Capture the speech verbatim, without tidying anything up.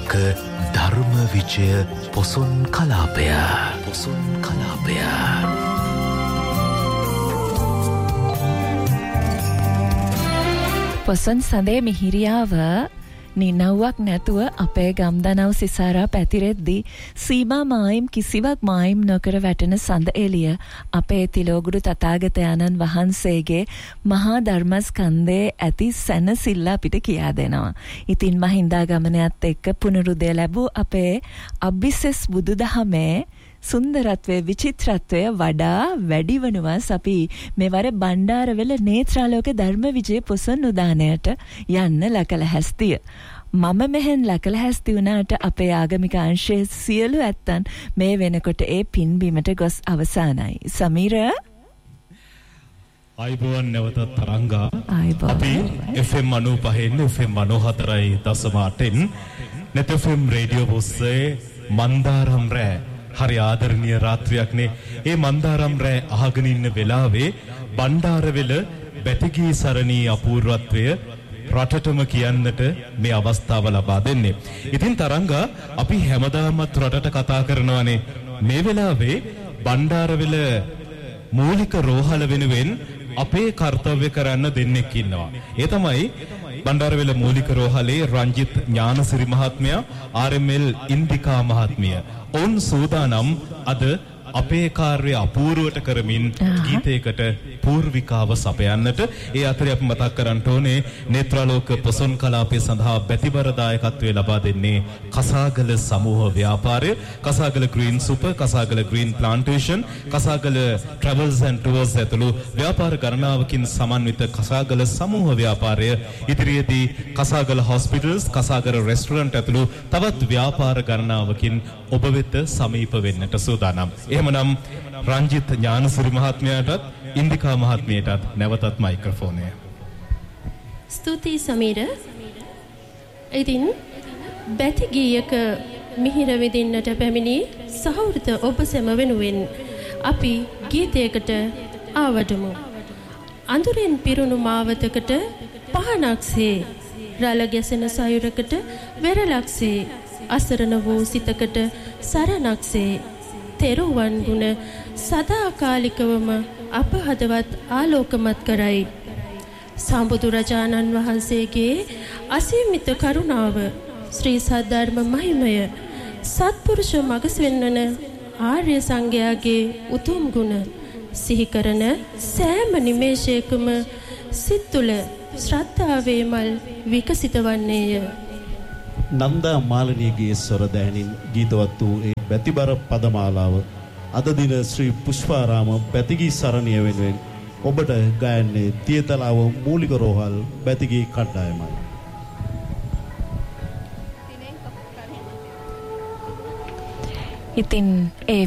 ලෝක ධර්ම විජය පොසොන් කලාපය පොසොන් කලාපය පොසොන් සඳේ මිහිරියාව නිනව්වක් නැතුව අපේ ගම්දනව් සිසාරා පැතිරෙද්දී සීමා මායිම් කිසිවක් මායිම් නොකර වැටෙන සඳ එළිය අපේ තිලෝගුරු තථාගතයන්න් වහන්සේගේ මහා ධර්මස්කන්ධයේ ඇති සැනසෙල්ල අපිට කියා දෙනවා. ඉතින් මහින්දා ගමනයත් එක්ක පුනරුදය ලැබූ අපේ අභිසස් බුදුදහමේ සුන්දරත්වයේ විචිත්‍රත්වය වඩා වැඩි වනුවස් අපි මෙවර බණ්ඩාරවල නේත්‍රාලෝක ධර්ම විජය පොසොන් උදානයට යන්න ලකල හැස්තිය. මම මෙහෙන් ලකල හැස්ති වුණාට අපේ ආගමික අංශයේ සියලු ඇත්තන් මේ වෙනකොට ඒ පින්බීමට ගොස් අවසానයි. සමීර ආයිබෝන් නැවත තරංගා ආයිබෝන් අපි F M ninety five F M ninety four point eight න් net F M radio ඔස්සේ මන්දාරම් රෑ හරි ආදරණීය රාත්‍රියක්නේ. ඒ මන්දාරම් රෑ අහගෙන ඉන්න වෙලාවේ බණ්ඩාරවෙල බැතිගී සරණී අපූර්වත්වය රටටම කියන්නට මේ අවස්ථාව ලබා දෙන්නේ. ඉතින් තරංගා අපි හැමදාමත් රටට කතා කරනවානේ. මේ වෙලාවේ බණ්ඩාරවෙල මූලික රෝහල වෙනුවෙන් අපේ කර්තව්‍ය කරන්න දෙන්නෙක් ඉන්නවා. ඒ තමයි බණ්ඩාරවෙල මූලික රෝහලේ රංජිත් ඥානසිරි මහත්මයා, ආර් එම් එල් ඉන්දිකා මහත්මිය. ඔවුන් සූදානම් අද අපේ කාර්යය අපූර්වට කරමින් ගීතයකට පූර්විකාව සපයන්නට. ඒ අතරේ අපි මතක් කරන්න ඕනේ නේත්‍රාලෝක පොසොන් කලාපය සඳහා බැතිබර දායකත්වය ලබා දෙන්නේ කසාගල සමූහ ව්‍යාපාරය, කසාගල green super, කසාගල green plantation, කසාගල travels and tours ඇතුළු ව්‍යාපාර ගණනාවකින් සමන්විත කසාගල සමූහ ව්‍යාපාරය ඉදිරියේදී කසාගල හොස්පිටල්ස්, කසාගල රෙස්ටොරන්ට් ඇතුළු තවත් ව්‍යාපාර ගණනාවකින් ඔබ වෙත සමීප වෙන්නට සූදානම්. එහෙමනම් රංජිත් ඥානසිරි මහත්මයාටත් ඉන්දිකා මහත්මියටත් නැවතත් මයික්‍රොෆෝනය. ස්තුතියි සමීර. ඉතින් බැති ගීයක මිහිර විඳින්නට පැමිණි සහෘද ඔබ සැම වෙනුවෙන් අපි ගීතයකට ආවඩමු. අඳුරෙන් පිරුණු මාවතකට පහනක්සේ රළ ගැසෙන සයුරකට වෙරළක්සේ අසරණ වූ සිතකට සරණක්සේ තෙරුවන් ගුණ සදාකාලිකවම අප හදවත් ආලෝකමත් කරයි. සම්බුදු රජාණන් වහන්සේගේ අසීමිත කරුණාව, ශ්‍රී සද්ධර්ම මහිමය, සත්පුරුෂ මග සෙන්වන ආර්ය සංඝයාගේ උතුම් ගුණ සිහි කරන සෑම නිමේෂයකම සිත් තුළ ශ්‍රද්ධාවේ මල් විකසිත වන්නේය. නන්දා මාලිනියගේ ස්වර දැනින් ගීතවත් වූ ඒ බැතිබර පදමාලාව අද දින ශ්‍රී පුෂ්පාරාම බැතිගී සරණිය වෙනුවෙන් ඔබට ගයන්නේ තියතලාව මූලික රෝහල් බැතිගී කණ්ඩායමයි. ඉතින් ඒ